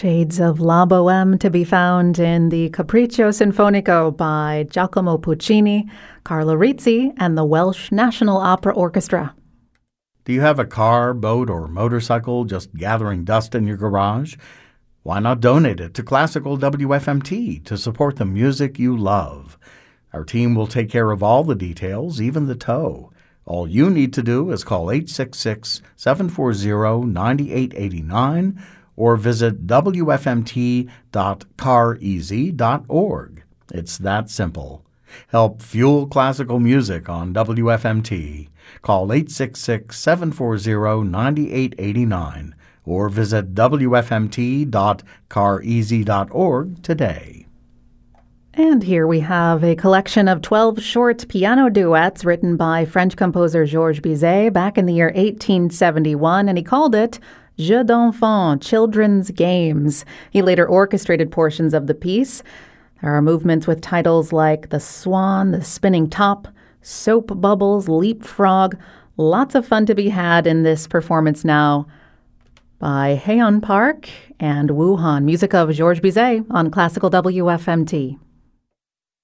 Shades of La Boheme to be found in the Capriccio Sinfonico by Giacomo Puccini, Carlo Rizzi, and the Welsh National Opera Orchestra. Do you have a car, boat, or motorcycle just gathering dust in your garage? Why not donate it to Classical WFMT to support the music you love? Our team will take care of all the details, even the tow. All you need to do is call 866-740-9889 or visit wfmt.careasy.org. It's that simple. Help fuel classical music on WFMT. Call 866-740-9889 or visit wfmt.careasy.org today. And here we have a collection of 12 short piano duets written by French composer Georges Bizet back in the year 1871, and he called it Jeux d'enfants, Children's Games. He later orchestrated portions of the piece. There are movements with titles like The Swan, The Spinning Top, Soap Bubbles, Leapfrog. Lots of fun to be had in this performance now by Haeyeon Park and Woo Han. Music of Georges Bizet on Classical WFMT.